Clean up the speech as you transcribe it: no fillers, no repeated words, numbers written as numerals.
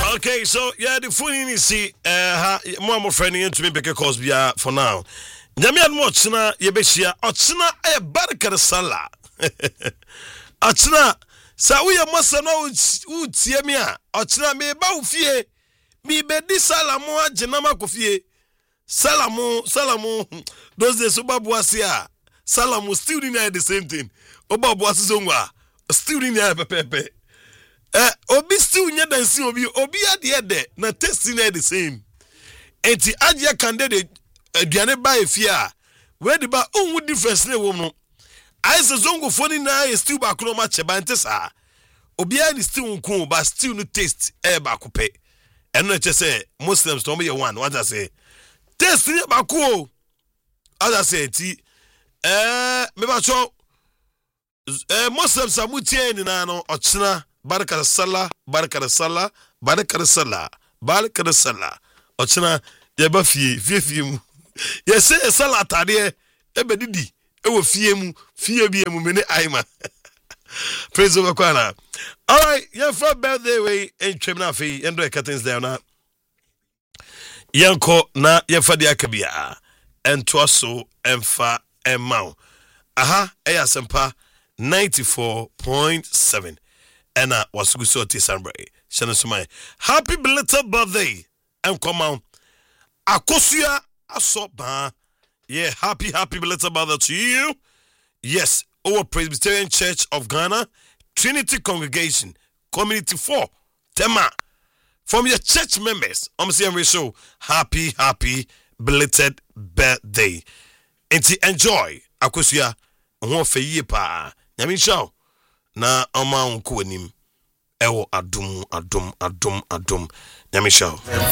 Okay, so yeah, the phone you see, more friend into me because Cosbia for now. Nyamian Mochina, Yebeshia, Ochina, a barricade sala. Ochina, Sawiya Masano, Utiemia, Ochina, me Baufie, me bedi Salamo, Jenama Kofie, Salamo, those days Obabuasia, Salamo still deny the same thing. Obabuasizongwa, still deny Pepe. Obi still nya dansi obi ade de na tasting the same enti agia candidate aduane ba efia we de ba onwu difference na wo no aise zongo foni na still ba kro ma cheba ntesa obi a still nku ba still no taste ba kope eno eche say muslims to me one what I say taste ni ba ko as I say ti me ba cho muslims amutie ni na no ochina Barakar Salah. Ochina yeba fie mu. Ye say Salah tade e bedidi e wo fie mu mene aima. Praise the Lord. All right, your first birthday way in Tremna Fee and the curtains down now. Yanko na yefa dia kabia en toaso emfa emau. Aha, eya sempa 94.7. Ena wasuguso tisambre shanasumai happy belated birthday and come on akosua asoba yeah happy belated birthday to you. Yes, our Presbyterian Church of Ghana Trinity Congregation Community 4 Tema from your church members we show happy belated birthday and enjoy akosua ho fe pa nyame show na ama unku anim ewo adum nyame show.